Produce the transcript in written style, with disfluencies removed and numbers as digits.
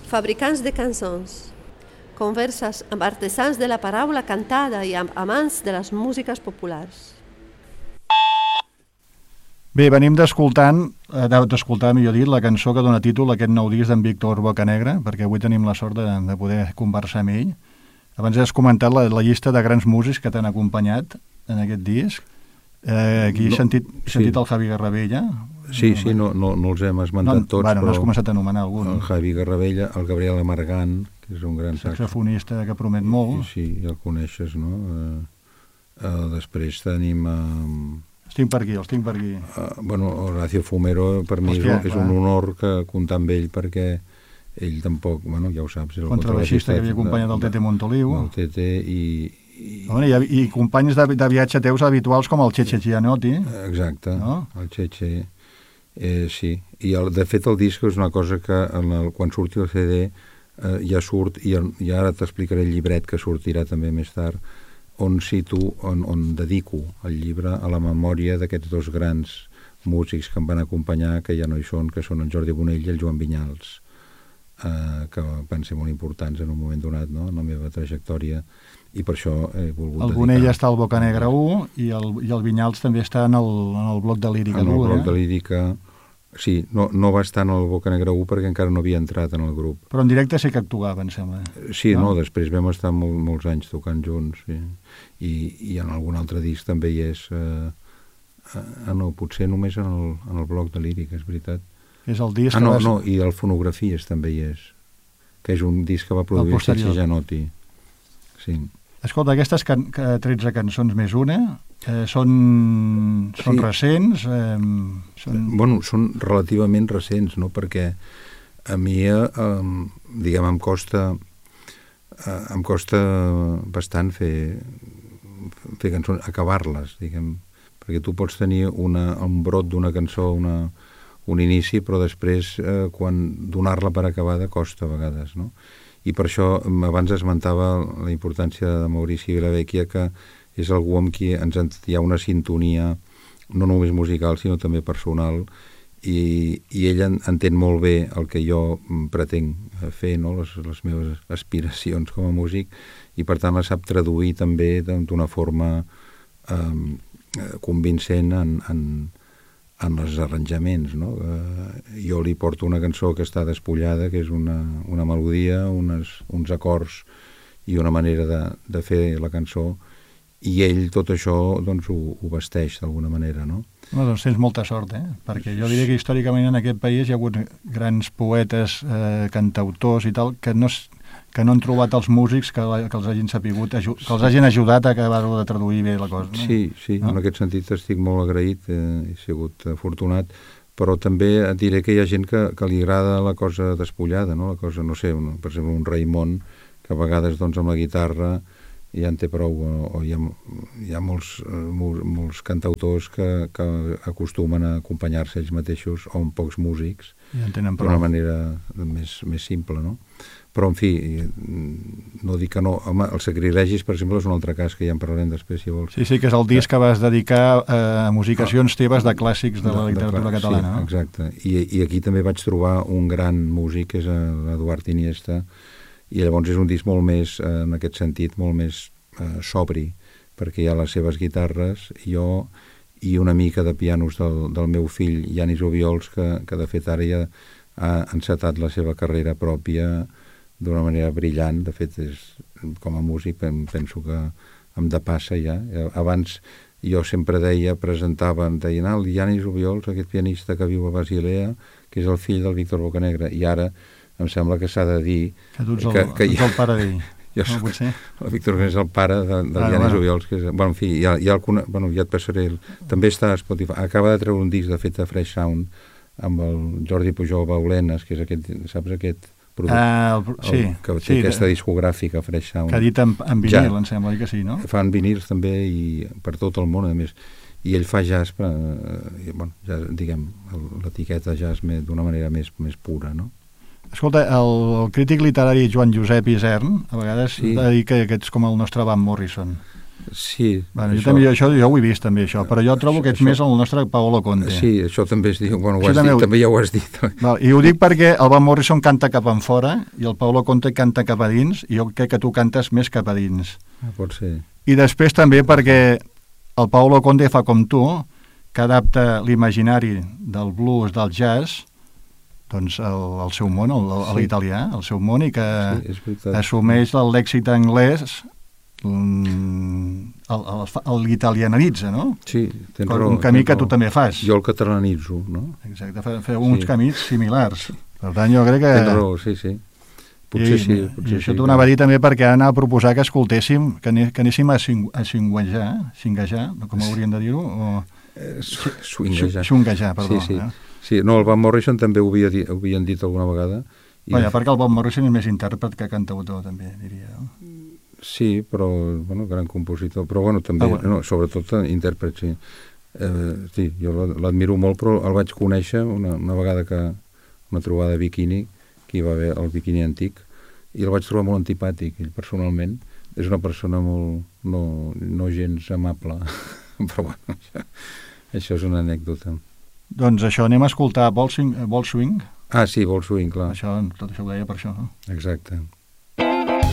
fabricants de cançons, converses amb artesans de la paraula cantada i amb amants de les músiques populars. Bé, venim d'escoltar, millor dit, la cançó que dona títol a aquest nou disc d'en Víctor Bocanegra, perquè avui tenim la sort de poder conversar amb ell. Abans has comentat la llista de grans músics que t'han acompanyat en aquest disc. Aquí he sentit el Javi Garravella. Sí, no els hem esmentat tots, però... No has començat a anomenar algun. El Javi Garravella, el Gabriel Amargant, que és un gran saxofonista que promet molt. Sí, ja el coneixes, no? Després tenim... Els tinc per aquí. Horacio Fumero, per mi és un honor comptar amb ell, perquè ell tampoc, ja ho saps, és el contrabaixista que havia acompanyat el Tete Montoliu. El Tete i companys de viatge teus habituals com el Cheche Gianotti. Exacte, no? El Cheche, sí. I de fet el disc és una cosa que quan surti el CD ja surt, i ara t'explicaré el llibret que sortirà també més tard, on dedico el llibre a la memòria d'aquests dos grans músics que em van acompanyar, que ja no hi són, que són el Jordi Bonell i el Joan Vinyals, que van ser molt importants en un moment donat, no?, en la meva trajectòria, i per això he volgut dedicar. El Bonell està al Bocanegra 1 i el Vinyals també està en el bloc de Lírica 2. En el bloc de Lírica, sí, no va estar en el Bocanegra 1 perquè encara no havia entrat en el grup. Però en directe sí que actuava, em sembla. Sí, no, després vam estar molts anys tocant junts, sí. I en algun altre disc també hi és, potser només en el bloc de Lírica, és veritat. És el disc i el Fonografies també hi és, que és un disc que va produir el Cheche Gianotti. Sí. Escolta, aquestes 13 cançons més una són recents? Són relativament recents, no?, perquè a mi, diguem, em costa bastant fer cançons, acabar-les, diguem, perquè tu pots tenir un brot d'una cançó, un inici, però després, quan donar-la per acabada costa a vegades, no? I per això abans esmentava la importància de Maurici Vilavecchia, que és algú amb qui hi ha una sintonia no només musical sinó també personal, i ell entén molt bé el que jo pretenc fer, no?, les meves aspiracions com a músic, i per tant la sap traduir també d'una forma convincent en els arranjaments, no? Jo li porto una cançó que està despullada, que és una melodia, uns acords i una manera de fer la cançó, i ell tot això doncs ho vesteix d'alguna manera, no? Doncs tens molta sort, perquè jo diria que històricament en aquest país hi ha hagut grans poetes, cantautors i tal, que no han trobat els músics que els hagin sapigut, que els hagin ajudat a acabar-ho de traduir bé la cosa. No? Sí, no? En aquest sentit estic molt agraït, he sigut afortunat, però també et diré que hi ha gent que li agrada la cosa despullada, no? La cosa, no sé, per exemple, un Raimon, que a vegades doncs amb la guitarra ja en té prou, o hi ha molts cantautors que acostumen a acompanyar-se ells mateixos, o amb pocs músics, d'una manera més simple, no? Però, en fi, no dic que no. Home, els sacrilegis, per exemple, és un altre cas, que ja en parlarem després, si vols. Sí, que és el disc que vas dedicar a musicacions teves de clàssics de la literatura catalana. Sí, exacte. I aquí també vaig trobar un gran músic, que és l'Eduard Iniesta, i llavors és un disc molt més, en aquest sentit, molt més sobri, perquè hi ha les seves guitarres, jo i una mica de pianos del meu fill, Yanis Obiols, que de fet ara ja ha encetat la seva carrera pròpia d'una manera brillant. De fet, com a músic penso que em depassa ja. Abans jo sempre deien el Yanis Obiols, aquest pianista que viu a Basilea, que és el fill del Víctor Bocanegra, i ara em sembla que s'ha de dir que tu ets el pare d'ell. El Víctor és el pare del Yanis Obiols, que és, en fi, ja et passaré. També està a Spotify. Acaba de treure un disc, de fet, a Fresh Sound, amb el Jordi Pujol Baulenes, que és aquest, saps, aquest producte que té aquesta discogràfica, Fresh Sound. Que ha dit en vinil, em sembla que sí, no? Fan vinils també, i per tot el món, a més. I ell fa jazz, diguem, l'etiqueta jazz d'una manera més pura, no? Escolta, el crític literari Joan Josep Isern a vegades ha dit que ets com el nostre Van Morrison. Sí. Bueno, jo ho he vist també, això, però jo trobo que ets més el nostre Paolo Conte. Sí, això també es diu, bueno, també ja ho has dit. Val, i ho dic perquè el Van Morrison canta cap enfora i el Paolo Conte canta cap a dins, i jo crec que tu cantes més cap a dins. Pot ser. I després també perquè el Paolo Conte fa com tu, que adapta l'imaginari del blues, del jazz, doncs al seu món, a l'italià, al seu món, i que assumeix l'èxit anglès, l'italianitza, no? Sí, tens raó. Un camí que tu també fas. Jo el catalanitzo, no? Exacte, feu uns camins similars. Per tant, jo crec que... Tens raó, sí. Potser sí. I això t'ho anava a dir també perquè anava a proposar que escoltéssim, que anéssim a xinguejar, com hauríem de dir-ho, o... Xunguejar, perdó. Sí, no, el Van Morrison també ho havien dit alguna vegada. Vaja, perquè el Van Morrison és més intèrpret que cantautor, també, diria. Sí, però, bueno, gran compositor. Però, bueno, també, sobretot intèrpret, sí. Sí, jo l'admiro molt, però el vaig conèixer una vegada que una trobada de bikini, que hi va haver el bikini antic, i el vaig trobar molt antipàtic, ell personalment. És una persona molt, no gens amable, però, bueno, això és una anècdota. Doncs això, anem a escoltar Ball Swing? Ah, sí, Ball Swing, clar. Tot això ho deia per això, no? Exacte.